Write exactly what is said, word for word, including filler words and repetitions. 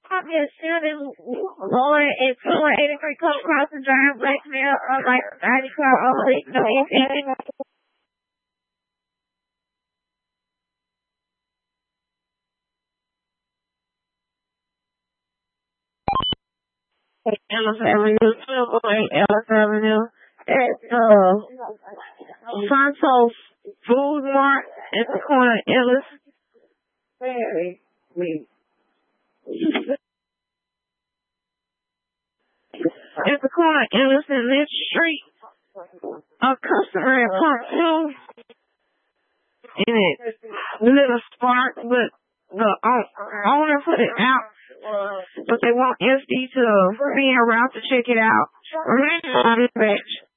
Yes, shooting Lauren and two eighty-three Coke Crossing Drive, Blackmail, uh, like ninety car, oh, wait, no, anything. Ellis Avenue, Silverway, Ellis Avenue, at, uh, Santos Food Mart at the corner of Ellis. Very, at the corner of Ellis and Lynch Street, a customer at Park two, and it little spark, but the owner put it out, but they want S D to be around to check it out. Remember on this batch.